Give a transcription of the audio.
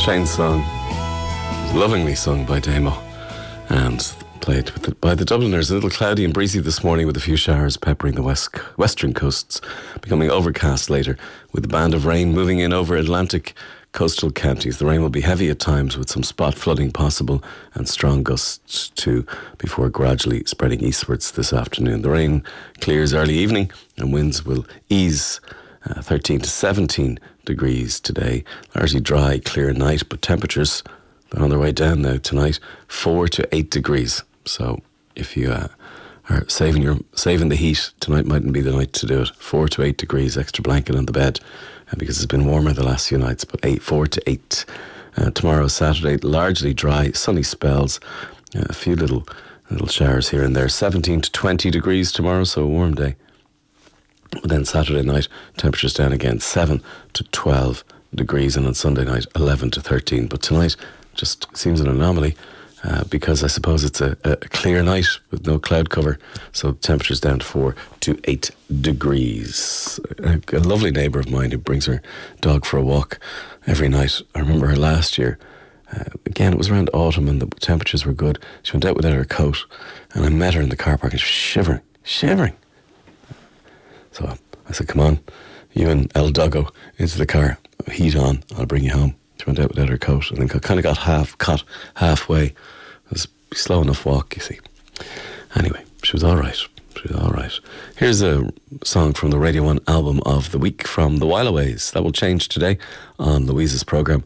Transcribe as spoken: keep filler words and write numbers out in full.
Shane's song was lovingly sung by Damo and played with the, by the Dubliners. A little cloudy and breezy this morning with a few showers peppering the west, western coasts, becoming overcast later with a band of rain moving in over Atlantic coastal counties. The rain will be heavy at times with some spot flooding possible and strong gusts too before gradually spreading eastwards this afternoon. The rain clears early evening and winds will ease uh, thirteen to seventeen degrees today. Largely dry, clear night, but temperatures are on their way down now tonight, four to eight degrees. So if you uh, are saving your saving the heat, tonight mightn't be the night to do it. Four to eight degrees, extra blanket on the bed, uh, because it's been warmer the last few nights. But eight, four to eight. Uh, tomorrow, Saturday, largely dry, sunny spells, uh, a few little little showers here and there. Seventeen to twenty degrees tomorrow, so a warm day. But then Saturday night, temperatures down again, seven to twelve degrees, and on Sunday night, eleven to thirteen. But tonight just seems an anomaly uh, because I suppose it's a, a clear night with no cloud cover, so temperatures down to four to eight degrees. A, a lovely neighbour of mine who brings her dog for a walk every night. I remember her last year. Uh, again, it was around autumn and the temperatures were good. She went out without her coat, and I met her in the car park and she was shivering, shivering. So I said, come on, you and El Doggo into the car, heat on, I'll bring you home. She went out without her coat and then kind of got half caught halfway. It was a slow enough walk, you see. Anyway, she was all right. She was all right. Here's a song from the Radio one album of the week from The Whileaways. That will change today on Louise's programme.